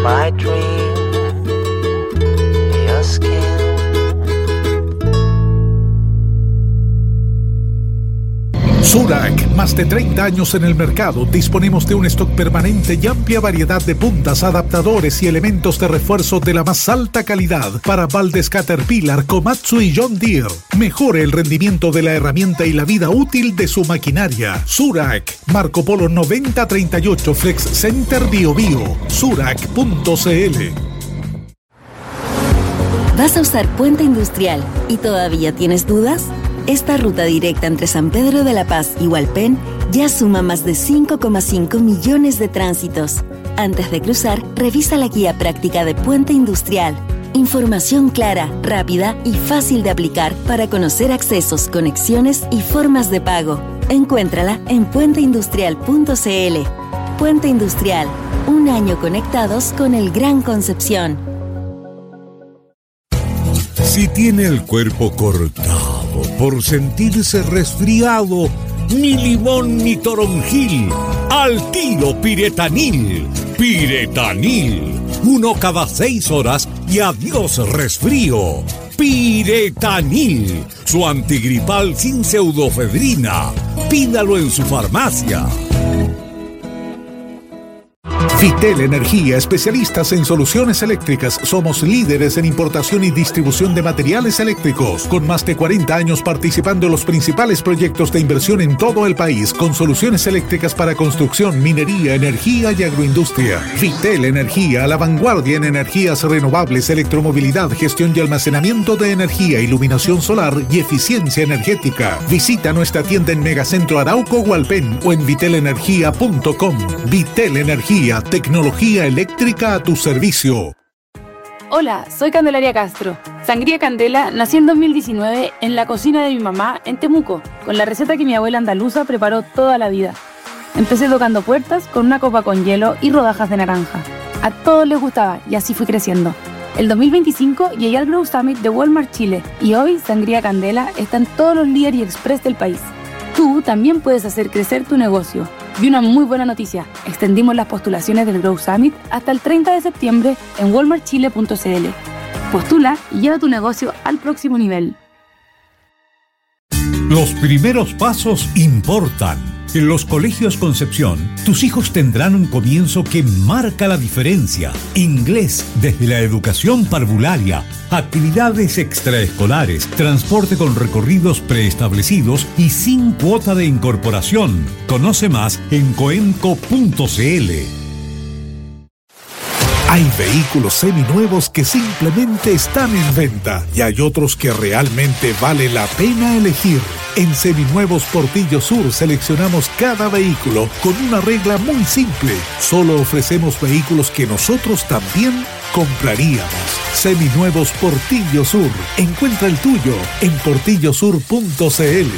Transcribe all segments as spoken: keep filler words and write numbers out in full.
my dream, your skin. Surak, más de treinta años en el mercado. Disponemos de un stock permanente y amplia variedad de puntas, adaptadores y elementos de refuerzo de la más alta calidad para baldes Caterpillar, Komatsu y John Deere. Mejore el rendimiento de la herramienta y la vida útil de su maquinaria. Surak, Marco Polo noventa treinta y ocho, Flex Center Bio Bio. Surak punto c l. ¿Vas a usar Puente Industrial y todavía tienes dudas? Esta ruta directa entre San Pedro de la Paz y Hualpén ya suma más de cinco coma cinco millones de tránsitos. Antes de cruzar, revisa la guía práctica de Puente Industrial. Información clara, rápida y fácil de aplicar para conocer accesos, conexiones y formas de pago. Encuéntrala en puente industrial punto c l. Puente Industrial, un año conectados con el Gran Concepción. Si tiene el cuerpo cortado por sentirse resfriado, ni limón ni toronjil, al tiro Piretanil. Piretanil, uno cada seis horas y adiós resfrío. Piretanil, su antigripal sin pseudofedrina. Pídalo en su farmacia. Vitel Energía, especialistas en soluciones eléctricas. Somos líderes en importación y distribución de materiales eléctricos, con más de cuarenta años participando en los principales proyectos de inversión en todo el país, con soluciones eléctricas para construcción, minería, energía y agroindustria. Vitel Energía, a la vanguardia en energías renovables, electromovilidad, gestión y almacenamiento de energía, iluminación solar y eficiencia energética. Visita nuestra tienda en Megacentro Arauco, Hualpén o en vitel energía punto com. Vitel Energía, tecnología eléctrica a tu servicio. Hola, soy Candelaria Castro. Sangría Candela nació en dos mil diecinueve en la cocina de mi mamá en Temuco, con la receta que mi abuela andaluza preparó toda la vida. Empecé tocando puertas con una copa con hielo y rodajas de naranja. A todos les gustaba y así fui creciendo. El dos mil veinticinco llegué al Grow Summit de Walmart Chile y hoy Sangría Candela está en todos los Líder y Express del país. Tú también puedes hacer crecer tu negocio. Y una muy buena noticia, extendimos las postulaciones del Grow Summit hasta el treinta de septiembre en walmart chile punto c l. Postula y lleva tu negocio al próximo nivel. Los primeros pasos importan. En los colegios Concepción, tus hijos tendrán un comienzo que marca la diferencia. Inglés desde la educación parvularia, actividades extraescolares, transporte con recorridos preestablecidos y sin cuota de incorporación. Conoce más en coenco punto c l. Hay vehículos seminuevos que simplemente están en venta y hay otros que realmente vale la pena elegir. En Seminuevos Portillo Sur seleccionamos cada vehículo con una regla muy simple. Solo ofrecemos vehículos que nosotros también compraríamos. Seminuevos Portillo Sur. Encuentra el tuyo en portillo sur punto c l.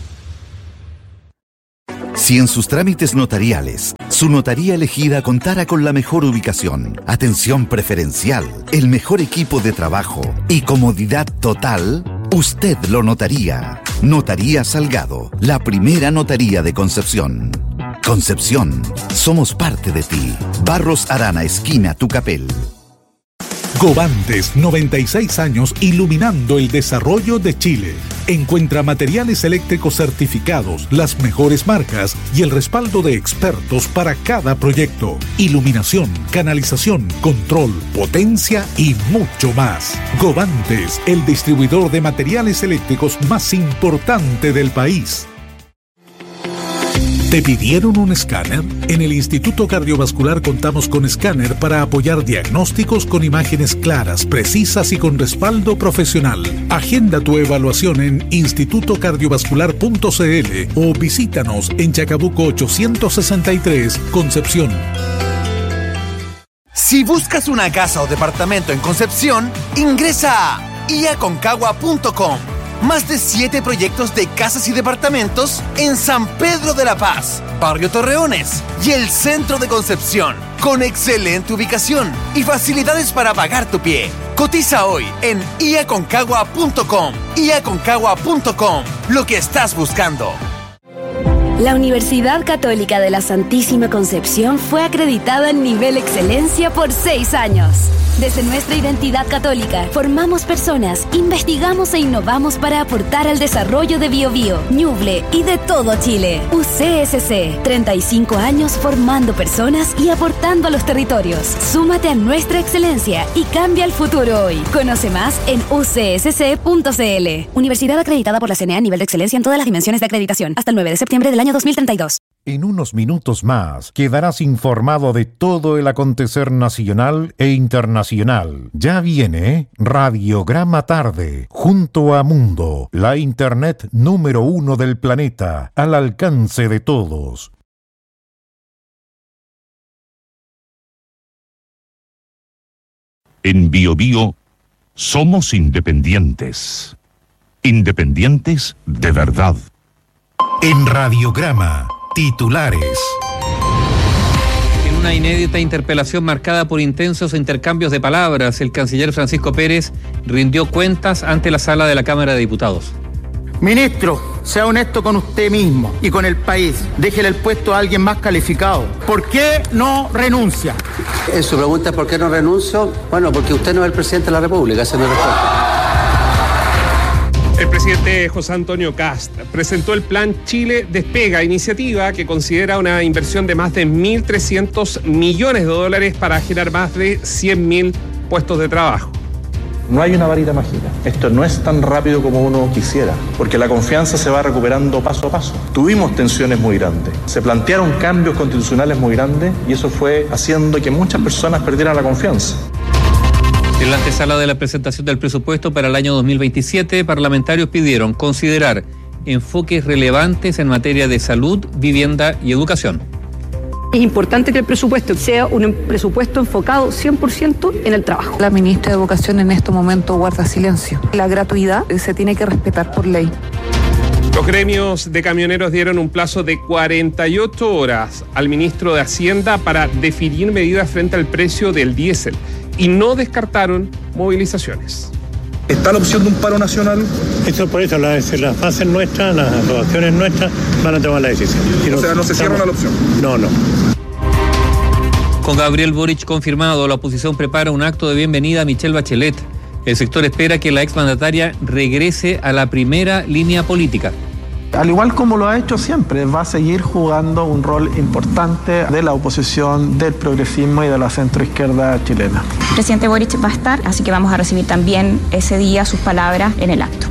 Si en sus trámites notariales, su notaría elegida contara con la mejor ubicación, atención preferencial, el mejor equipo de trabajo y comodidad total, usted lo notaría. Notaría Salgado, la primera notaría de Concepción. Concepción, somos parte de ti. Barros Arana, esquina Tucapel. Govantes, noventa y seis años iluminando el desarrollo de Chile. Encuentra materiales eléctricos certificados, las mejores marcas y el respaldo de expertos para cada proyecto. Iluminación, canalización, control, potencia y mucho más. Govantes, el distribuidor de materiales eléctricos más importante del país. ¿Te pidieron un escáner? En el Instituto Cardiovascular contamos con escáner para apoyar diagnósticos con imágenes claras, precisas y con respaldo profesional. Agenda tu evaluación en instituto cardiovascular punto c l o visítanos en Chacabuco ochocientos sesenta y tres, Concepción. Si buscas una casa o departamento en Concepción, ingresa a i a concagua punto com. Más de siete proyectos de casas y departamentos en San Pedro de la Paz, Barrio Torreones y el centro de Concepción, con excelente ubicación y facilidades para pagar tu pie. Cotiza hoy en i a concagua punto com. i a concagua punto com, lo que estás buscando. La Universidad Católica de la Santísima Concepción fue acreditada en nivel excelencia por seis años. Desde nuestra identidad católica, formamos personas, investigamos e innovamos para aportar al desarrollo de Biobío, Ñuble y de todo Chile. U C S C, treinta y cinco años formando personas y aportando a los territorios. Súmate a nuestra excelencia y cambia el futuro hoy. Conoce más en u c s c punto c l. Universidad acreditada por la C N A a nivel de excelencia en todas las dimensiones de acreditación. Hasta el nueve de septiembre del año dos mil treinta y dos. En unos minutos más quedarás informado de todo el acontecer nacional e internacional. Ya viene Radiograma Tarde, junto a Mundo, la internet número uno del planeta, al alcance de todos. En Biobío somos independientes. Independientes de verdad. En Radiograma, titulares. En una inédita interpelación marcada por intensos intercambios de palabras, el canciller Francisco Pérez rindió cuentas ante la sala de la Cámara de Diputados. Ministro, sea honesto con usted mismo y con el país. Déjele el puesto a alguien más calificado. ¿Por qué no renuncia? En su pregunta ¿por qué no renuncio? Bueno, porque usted no es el presidente de la República, esa es mi respuesta. El presidente José Antonio Kast presentó el Plan Chile Despega, iniciativa que considera una inversión de más de mil trescientos millones de dólares para generar más de cien mil puestos de trabajo. No hay una varita mágica. Esto no es tan rápido como uno quisiera, porque la confianza se va recuperando paso a paso. Tuvimos tensiones muy grandes, se plantearon cambios constitucionales muy grandes y eso fue haciendo que muchas personas perdieran la confianza. En la antesala de la presentación del presupuesto para el año dos mil veintisiete, parlamentarios pidieron considerar enfoques relevantes en materia de salud, vivienda y educación. Es importante que el presupuesto sea un presupuesto enfocado cien por ciento en el trabajo. La ministra de Educación en este momento guarda silencio. La gratuidad se tiene que respetar por ley. Los gremios de camioneros dieron un plazo de cuarenta y ocho horas al ministro de Hacienda para definir medidas frente al precio del diésel y no descartaron movilizaciones. ¿Está la opción de un paro nacional? Eso por eso, las, las fases nuestras, las aprobaciones nuestras van a tomar la decisión. Si o no, sea, no se cierra la opción. No, no. Con Gabriel Boric confirmado, la oposición prepara un acto de bienvenida a Michelle Bachelet. El sector espera que la exmandataria regrese a la primera línea política. Al igual como lo ha hecho siempre, va a seguir jugando un rol importante de la oposición, del progresismo y de la centroizquierda chilena. El presidente Boric va a estar, así que vamos a recibir también ese día sus palabras en el acto.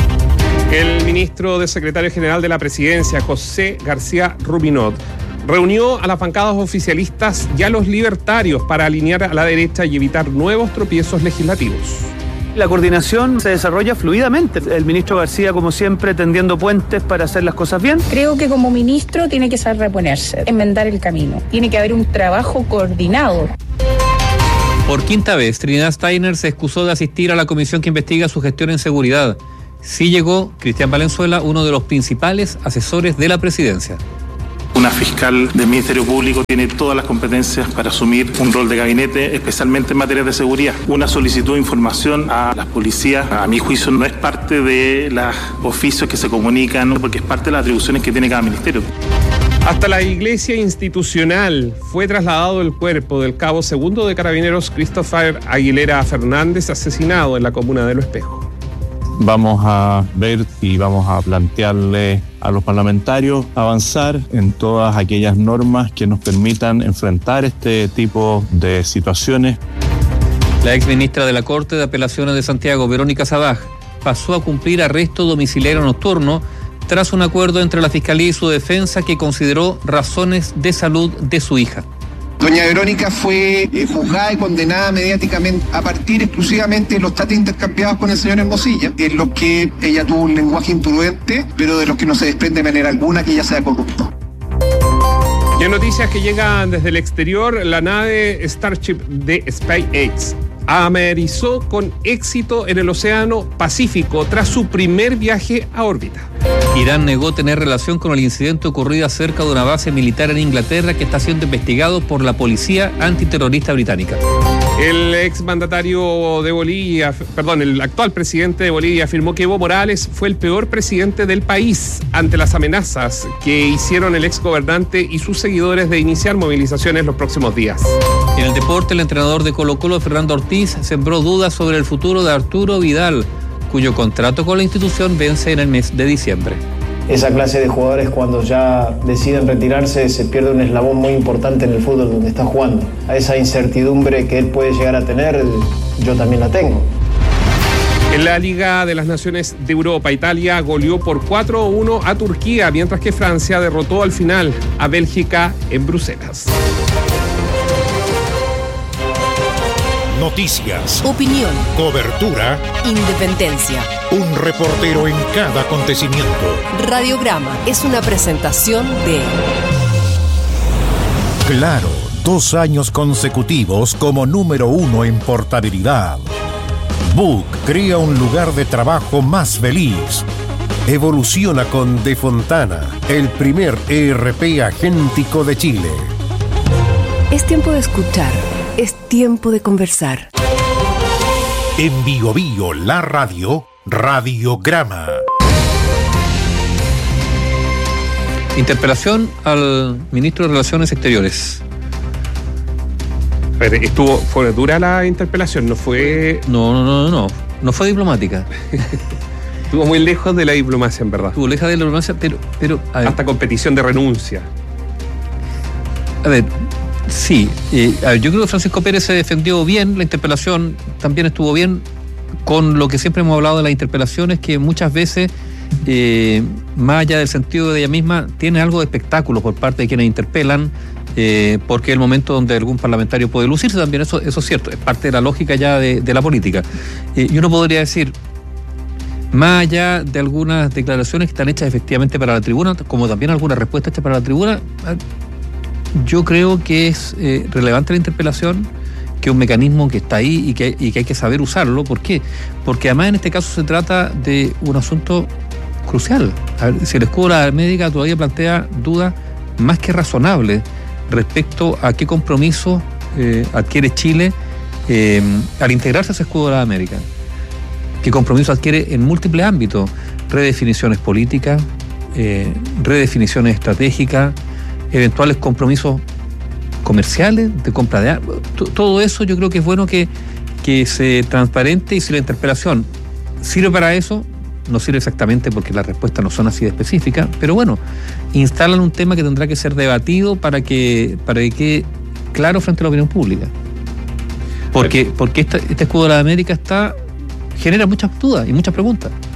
El ministro de Secretario General de la Presidencia, José García Rubinot, reunió a las bancadas oficialistas y a los libertarios para alinear a la derecha y evitar nuevos tropiezos legislativos. La coordinación se desarrolla fluidamente. El ministro García, como siempre, tendiendo puentes para hacer las cosas bien. Creo que como ministro tiene que saber reponerse, enmendar el camino. Tiene que haber un trabajo coordinado. Por quinta vez, Trinidad Steiner se excusó de asistir a la comisión que investiga su gestión en seguridad. Sí llegó Cristian Valenzuela, uno de los principales asesores de la presidencia. Una fiscal del Ministerio Público tiene todas las competencias para asumir un rol de gabinete, especialmente en materia de seguridad. Una solicitud de información a las policías, a mi juicio, no es parte de los oficios que se comunican, porque es parte de las atribuciones que tiene cada ministerio. Hasta la iglesia institucional fue trasladado el cuerpo del cabo segundo de Carabineros Christopher Aguilera Fernández, asesinado en la comuna de Lo Espejo. Vamos a ver y vamos a plantearle a los parlamentarios avanzar en todas aquellas normas que nos permitan enfrentar este tipo de situaciones. La exministra de la Corte de Apelaciones de Santiago, Verónica Sabaj, pasó a cumplir arresto domiciliario nocturno tras un acuerdo entre la Fiscalía y su defensa que consideró razones de salud de su hija. Doña Verónica fue eh, juzgada y condenada mediáticamente a partir exclusivamente de los tratos intercambiados con el señor Hermosilla, en los que ella tuvo un lenguaje imprudente, pero de los que no se desprende de manera alguna que ella sea corrupta. Y en noticias que llegan desde el exterior, la nave Starship de SpaceX amerizó con éxito en el Océano Pacífico tras su primer viaje a órbita. Irán negó tener relación con el incidente ocurrido cerca de una base militar en Inglaterra que está siendo investigado por la policía antiterrorista británica. El exmandatario de Bolivia, perdón, el actual presidente de Bolivia afirmó que Evo Morales fue el peor presidente del país ante las amenazas que hicieron el exgobernante y sus seguidores de iniciar movilizaciones los próximos días. En el deporte, el entrenador de Colo-Colo, Fernando Ortiz, sembró dudas sobre el futuro de Arturo Vidal, cuyo contrato con la institución vence en el mes de diciembre. Esa clase de jugadores, cuando ya deciden retirarse, se pierde un eslabón muy importante en el fútbol donde está jugando. A esa incertidumbre que él puede llegar a tener, yo también la tengo. En la Liga de las Naciones de Europa, Italia goleó por cuatro a uno a Turquía, mientras que Francia derrotó al final a Bélgica en Bruselas. Noticias, opinión, cobertura, independencia. Un reportero en cada acontecimiento. Radiograma es una presentación de Claro, dos años consecutivos como número uno en portabilidad. Book crea un lugar de trabajo más feliz. Evoluciona con De Fontana, el primer E R P agéntico de Chile. Es tiempo de escuchar. Es tiempo de conversar. En Bio Bio, la radio, Radiograma. Interpelación al ministro de Relaciones Exteriores. Pero estuvo, fue dura la interpelación, no fue... No, no, no, no, no fue diplomática. Estuvo muy lejos de la diplomacia, en verdad. Estuvo lejos de la diplomacia, pero... pero a ver. Hasta con petición de renuncia. A ver... Sí, eh, a ver, yo creo que Francisco Pérez se defendió bien, la interpelación también estuvo bien, con lo que siempre hemos hablado de las interpelaciones, que muchas veces, eh, más allá del sentido de ella misma, tiene algo de espectáculo por parte de quienes interpelan, eh, porque es el momento donde algún parlamentario puede lucirse también, eso, eso es cierto, es parte de la lógica ya de, de la política. Eh, y uno podría decir, más allá de algunas declaraciones que están hechas efectivamente para la tribuna, como también algunas respuestas hechas para la tribuna, yo creo que es eh, relevante la interpelación, que es un mecanismo que está ahí y que, y que hay que saber usarlo. ¿Por qué? Porque además en este caso se trata de un asunto crucial. A ver, si el escudo de la médica todavía plantea dudas más que razonables respecto a qué compromiso eh, adquiere Chile eh, al integrarse a ese escudo de la América. ¿Qué compromiso adquiere en múltiples ámbitos? Redefiniciones políticas, eh, redefiniciones estratégicas, eventuales compromisos comerciales, de compra de armas. Todo eso yo creo que es bueno que, que se transparente, y si la interpelación sirve para eso, no sirve exactamente porque las respuestas no son así de específicas, pero bueno, instalan un tema que tendrá que ser debatido para que, para que quede claro frente a la opinión pública. Porque, porque esta, este escudo de la América está, genera muchas dudas y muchas preguntas.